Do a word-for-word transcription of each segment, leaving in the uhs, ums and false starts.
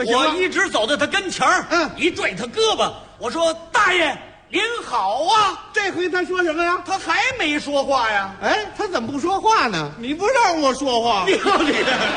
这行吗我一直走到他跟前儿， 嗯一拽他胳膊，我说：“大爷您好啊！” 这回他说什么呀？ 他还没说话呀。 哎，他怎么不说话呢？ 你不让我说话，你你。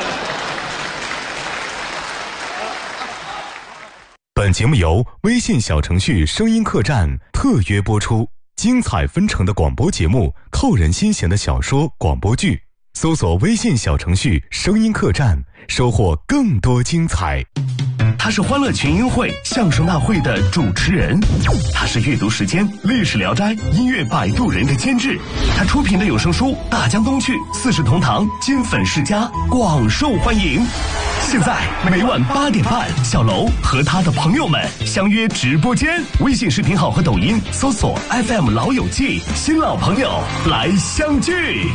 本节目由微信小程序声音客栈特约播出，精彩纷呈的广播节目，扣人心弦的小说广播剧，搜索微信小程序声音客栈，收获更多精彩。 他是欢乐群英会相声大会的主持人，他是阅读时间历史聊斋音乐摆渡人的监制，他出品的有声书大江东去四世同堂金粉世家广受欢迎。现在每晚八点半，小楼和他的朋友们相约直播间，微信视频号和抖音搜索 F M 老友记，新老朋友来相聚。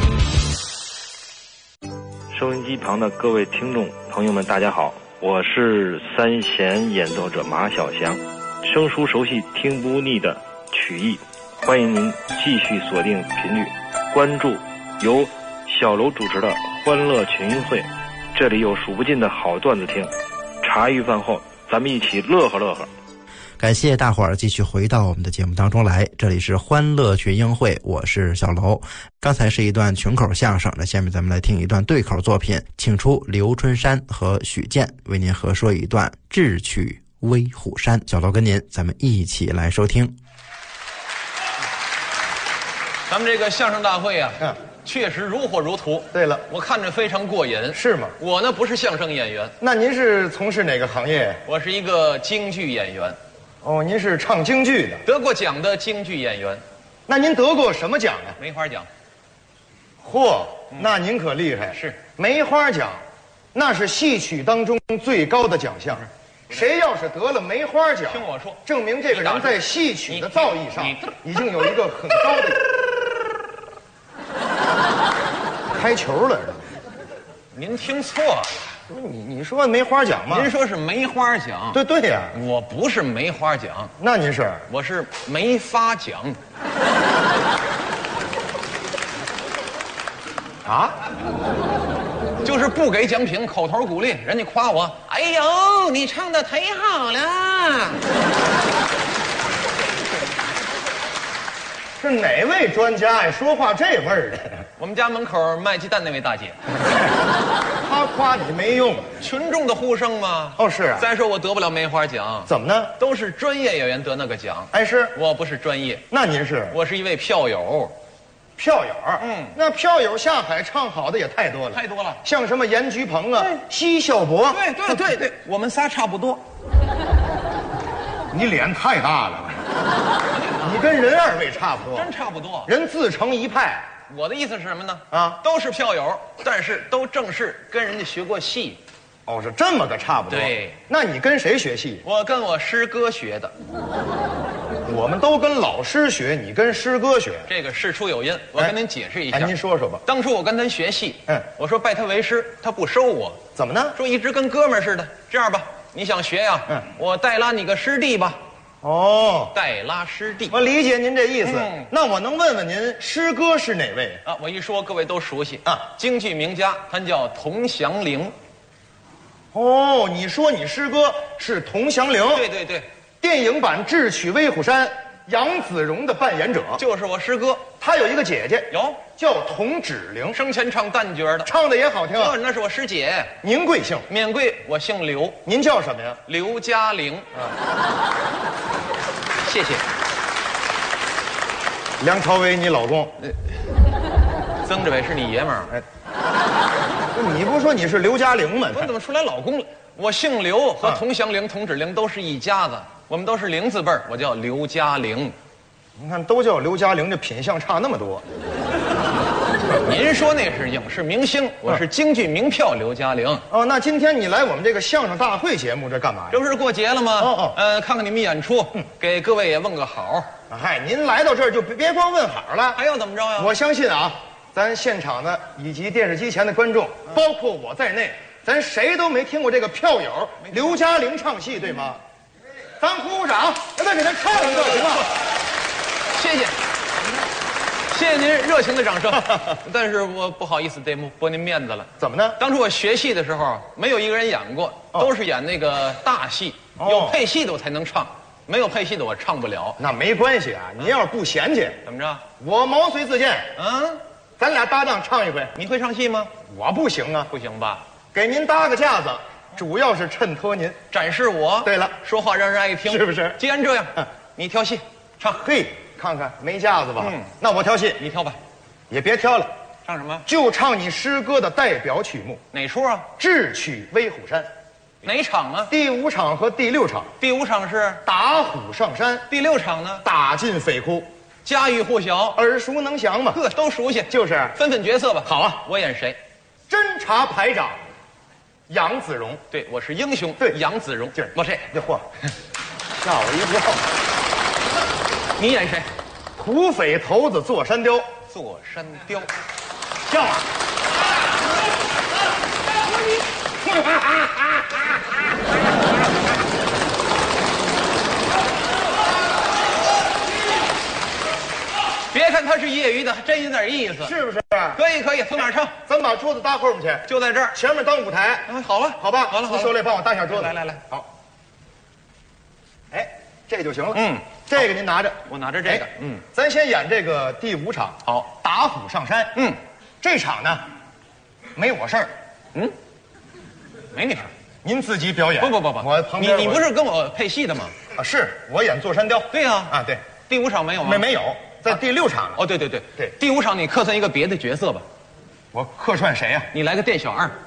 收音机旁的各位听众朋友们，大家好，我是三弦演奏者马小祥，生疏熟悉听不腻的曲艺，欢迎您继续锁定频率，关注由小楼主持的欢乐群英会，这里有数不尽的好段子听，茶余饭后咱们一起乐呵乐呵。 感谢大伙儿继续回到我们的节目当中来，这里是欢乐群英会，我是小楼。刚才是一段群口相声，那下面咱们来听一段对口作品，请出刘春山和许健为您合说一段智取威虎山。小楼跟您咱们一起来收听。 咱们这个相声大会啊， 嗯， 确实如火如荼。 对了， 我看着非常过瘾。 是吗？ 我呢不是相声演员， 那您是从事哪个行业？ 我是一个京剧演员， 哦，您是唱京剧的， 得过奖的京剧演员， 那您得过什么奖啊？ 梅花奖。 嚯，那您可厉害。 是梅花奖，那是戏曲当中最高的奖项。谁要是得了梅花奖， 听我说， 证明这个人在戏曲的造诣上已经有一个很高的。开球了， 您听错了。 你你说梅花奖吗？ 您说是梅花奖。 对对呀、啊， 我不是梅花奖。 那您是？ 我是梅发奖。 啊？ 就是不给奖品，口头鼓励，人家夸我，哎呦，你唱的忒好了。 是哪位专家呀？说话这味儿的？ 我们家门口卖鸡蛋那位大姐。 他夸你没用， 群众的呼声嘛。 哦，是啊。 再说我得不了梅花奖， 怎么呢？ 都是专业演员得那个奖。 哎，是我不是专业。 那您是？ 我是一位票友。 票友？ 嗯， 那票友下海唱好的也太多了， 太多了。 像什么严菊鹏啊、奚孝伯。 对对对对，我们仨差不多。 你脸太大了，你跟人二位差不多， 真差不多。 人自成一派。 我的意思是什么呢？ 啊， 都是票友，但是都正式跟人家学过戏。 哦，是这么个差不多。 对， 那你跟谁学戏？ 我跟我师哥学的。 我们都跟老师学，你跟师哥学。 这个事出有因，我跟您解释一下。 哎，您说说吧。 当初我跟他学戏， 嗯， 我说拜他为师，他不收我。 怎么呢？ 说一直跟哥们儿似的。这样吧，你想学呀？ 嗯， 我代拉你个师弟吧。 哦， 代拉师弟， 我理解您这意思。 嗯， 那我能问问您，师哥是哪位啊？我一说各位都熟悉啊， 京剧名家，他叫佟祥龄。 哦，你说你师哥是佟祥龄？ 对对对， 电影版《智取威虎山》杨子荣的扮演者就是我师哥。 他有一个姐姐， 有叫佟芷玲， 生前唱旦角的， 唱的也好听。 哦，那是我师姐。 您贵姓？ 免贵，我姓刘。 您叫什么呀？ 刘嘉玲。啊，谢谢。 梁朝伟，你老公？ 曾志伟是你爷们儿？ 哎，你不说你是刘嘉玲吗？ 我怎么出来老公了？我姓刘，和佟祥龄、佟芷玲都是一家子，我们都是玲字辈儿，我叫刘嘉玲。 你看，都叫刘嘉玲，这品相差那么多。 您说那是影视明星，我是京剧名票刘嘉玲。 哦，那今天你来我们这个相声大会节目，这干嘛呀？ 这不是过节了吗？ 哦哦， 呃，看看你们演出， 嗯， 给各位也问个好。 嗨，您来到这儿就别别光问好了， 还要怎么着呀？ 我相信啊，咱现场的以及电视机前的观众，包括我在内，咱谁都没听过这个票友刘嘉玲唱戏，对吗？咱鼓鼓掌，咱再给他唱一个，行吗？ 谢谢， 谢谢您热情的掌声，但是我不好意思得驳您面子了。 怎么呢？ 当初我学戏的时候，没有一个人演过， 哦都是演那个大戏， 哦有配戏的我才能唱，没有配戏的我唱不了。 那没关系啊，你要是不嫌弃， 怎么着？ 我毛遂自荐， 嗯， 咱俩搭档唱一回。 你会唱戏吗？ 我不行啊， 不行吧？ 给您搭个架子，主要是衬托您。 展示我。 对了说话让人爱听， 是不是既然这样嗯， 你挑戏唱， 嘿，看看没架子吧？ 嗯那我挑戏， 你挑吧。 也别挑了， 唱什么？ 就唱你诗歌的代表曲目哪出啊？ 《智取威虎山》 哪场啊？ 第五场和第六场， 第五场是， 打虎上山， 第六场呢？ 打进匪窟， 家喻户晓， 耳熟能详嘛。 呵，都熟悉。 就是分分角色吧。 好啊， 我演谁？ 侦察排长杨子荣。 对，我是英雄。 对杨子荣。 就是我这， 这嚯，吓我一跳！ 你演谁？ 土匪头子座山雕， 座山雕。 跳啊！ 别看他是业余的，还真有点意思。 是不是？ 可以可以，从哪儿唱？ 咱把桌子搭后面去， 就在这儿。 前面当舞台。 嗯，好了， 好吧， 好了，好了。 苏秀来帮我搭一下桌子。 来来来， 好。哎，这就行了。 嗯， 这个您拿着。 我拿着这个哎。 嗯， 咱先演这个第五场。 好， 打虎上山。 嗯， 这场呢，没我事儿， 嗯，没你事儿。 您自己表演。 不不不不， 我旁边我你你不是跟我配戏的吗？ 啊？是我演座山雕。 对呀。 啊，对， 第五场没有吗？ 没没有，在第六场呢。 哦，对对对对第五场你客串一个别的角色吧， 我客串谁呀？ 你来个店小二。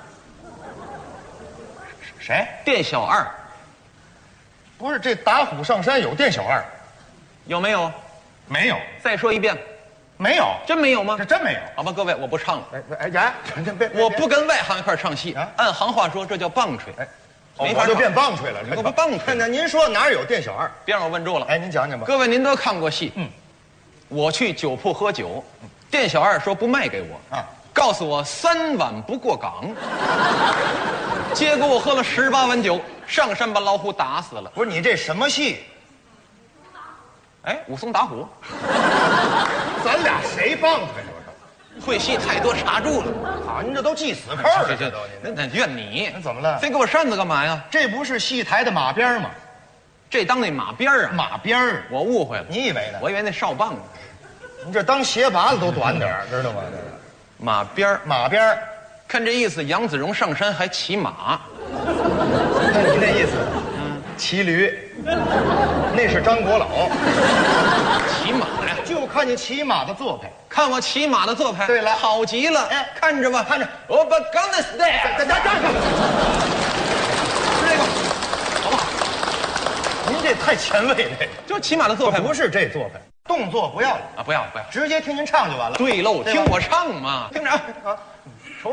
谁？ 店小二不是这打虎上山有店小二？ 有没有？ 没有， 再说一遍， 没有， 真没有吗这？真没有。 好吧，各位，我不唱了， 哎哎呀，这别别我不跟外行一块儿唱戏啊。 按行话说，这叫棒吹。 哎，我就没法唱变棒槌了。 你给我棒槌那您说哪儿有店小二？ 别让我问住了。 哎，您讲讲吧。 各位，您都看过戏。 嗯， 我去酒铺喝酒，店小二说不卖给我啊， 告诉我三碗不过岗。结果我喝了十八碗酒，上山把老虎打死了。 不是你这什么戏？ 哎，武松打虎， 咱俩谁棒槌？我说， 会戏太多查住了。 好，您这都记死扣了， 这这这都您那那怨你那，怎么了？ 非给我扇子干嘛呀？ 这不是戏台的马鞭儿吗？ 这当那马鞭儿啊？ 马鞭儿， 我误会了， 你以为呢？ 我以为那哨棒呢。 你这当鞋拔子都短点儿，知道吗？这个马鞭儿， 马鞭儿， 看这意思，杨子荣上山还骑马。 看你那意思，嗯，骑驴，那是张国老， 骑马呀！ 就看你骑马的做派。 看我骑马的做派， 对了好极了！ 哎看着吧， 看着我把钢的 style， 站站站住！ 是这个，好不好？ 您这太前卫了， 就骑马的做派吗， 这不是这做派，动作不要了， 啊！不要不要！ 直接听您唱就完了。 对喽， 对吧听我唱嘛，听着啊。 啊， 春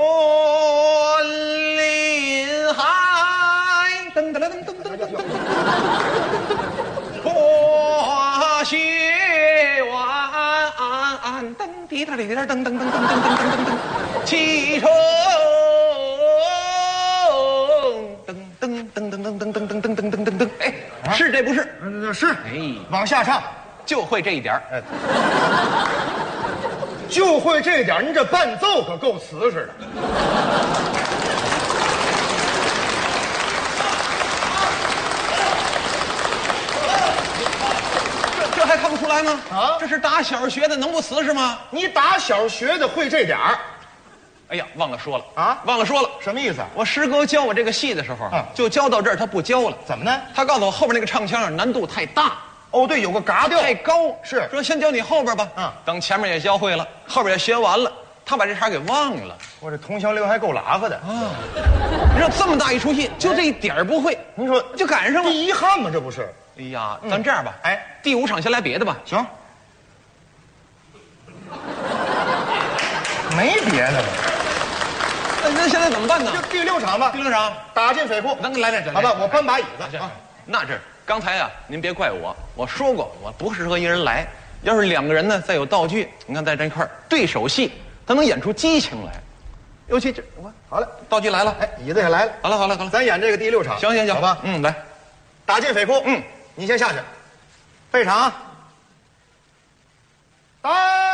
林海，噔噔噔噔噔噔噔，花雪晚，噔滴答滴答噔噔噔噔噔噔噔噔，启程，噔噔噔噔噔噔噔噔噔噔噔噔噔，哎，是这不是？ 嗯，是， 哎， 往下唱， 就会这一点儿。 哎，就会这点儿，您这伴奏可够瓷实的。 这这还看不出来吗？ 啊这是打小学的，能不瓷实吗？ 你打小学的会这点儿， 哎呀，忘了说了啊忘了说了。 什么意思啊？ 我师哥教我这个戏的时候， 嗯就教到这儿，他不教了。 怎么呢？ 他告诉我后边那个唱腔难度太大， 哦，对，有个嘎调， 太高， 是说先教你后边吧。 嗯等前面也教会了，后边也学完了，他把这茬给忘了我这同乡刘还够拉和的。 啊！你说这么大一出戏，就这一点儿不会， 您说就赶上了。 第遗憾吗？这不是？ 哎呀，咱这样吧， 哎， 第五场先来别的吧。 行，没别的了， 那那现在怎么办呢？ 就第六场吧第。六场， 打进匪窟， 咱来来来， 好吧，我搬把椅这子啊。 那这刚才啊，您别怪我，我说过我不适合一人来。要是两个人呢，再有道具，你看在这一块儿对手戏，他能演出激情来。尤其这我好了， 道具来了， 哎，椅子也来了， 好了好了好了， 咱演这个第六场。 行行行， 好吧。 嗯，来， 打进匪窟， 嗯， 你先下去，备场。打。